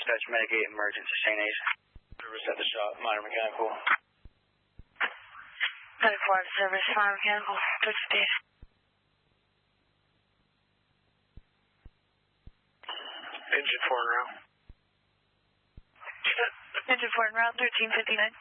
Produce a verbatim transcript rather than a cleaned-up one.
Dispatch Medicaid emergency, Saint A's. Service at the shop, minor mechanical. ninety-four service, minor mechanical, thirty days. Engine four en route. Engine four en route, thirteen fifty-nine.